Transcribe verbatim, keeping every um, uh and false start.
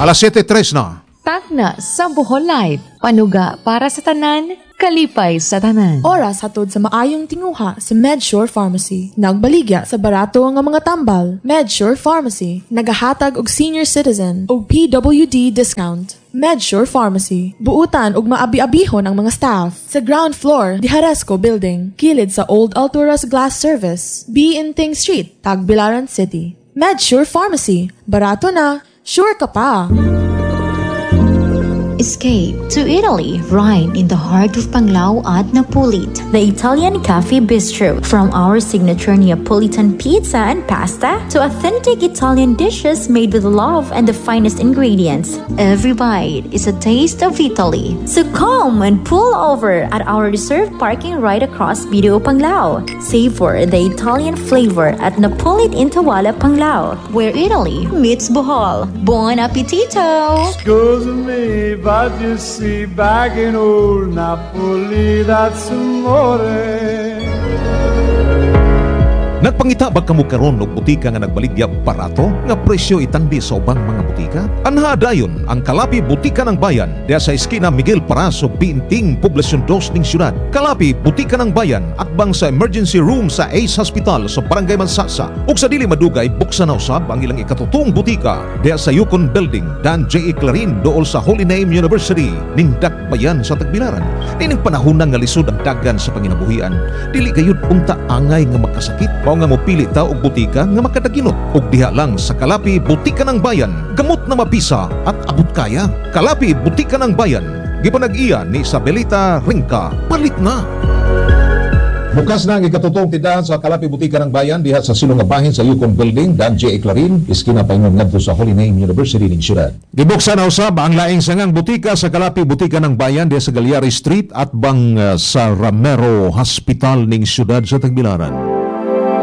alas siyete tres na. Tagna sa Bohol Life. Panuga para sa tanan, kalipay sa tanan. Oras hatod sa maayong tinguha sa MedSure Pharmacy. Nagbaligya sa barato nga mga tambal. MedSure Pharmacy. Nagahatag og senior citizen o P W D discount. MedSure Pharmacy. Buutan og maabi-abihon ang mga staff. Sa ground floor, di Haresco Building. Kilid sa Old Alturas Glass Service. B. Inting Street, Tagbilaran City. MedSure Pharmacy. Barato na. Sure ka pa. Escape to Italy, right in the heart of Panglao at Napolit, the Italian Cafe Bistro. From our signature Neapolitan pizza and pasta to authentic Italian dishes made with love and the finest ingredients, every bite is a taste of Italy. So come and pull over at our reserved parking right across Video Panglao. Savor the Italian flavor at Napolit in Tawala, Panglao, where Italy meets Bohol. Buon appetito! Excuse me, but you see, back in old Napoli, that's amore. Nagpangitabag kamo karon og butika nga nagbaligya barato nga presyo itandi sa ubang mga butika? Anha dayon ang Kalapi Butika ng Bayan diha sa eskina Miguel Paraso, Binting, Poblacion dos ning syudad. Kalapi Butika ng Bayan atbang sa emergency room sa Ace Hospital sa Barangay Mansasa. Ug sa dili madugay buksan na usab ang ilang ikatutong butika diha sa Yukon Building, Dan J. E. Clarin dool sa Holy Name University ning Dakbayan sa Tagbilaran. Nining panahon nga lisod ang dagan sa panginabuhian, dili gayud unta angay nga makasakit. Nga mopili ta og butika nga makadaginot og diha lang sa Kalapi Butika ng Bayan, gamot na mabisa at abot kaya. Kalapi Butika ng Bayan, gipanag-iya ni Isabelita Ringka. Palit na. Bukas na ang ikatutong tindahan sa Kalapi Butika ng Bayan diha sa silong nga bahin sa Yukon Building, Dan J. E. Clarin, iskina paingon ngadto sa Holy Name University ning syudad. Gibuksan na usab ang laing sangang butika sa Kalapi Butika ng Bayan diha sa Galyari Street at bang uh, sa Ramero Hospital ning syudad sa Tagbilaran.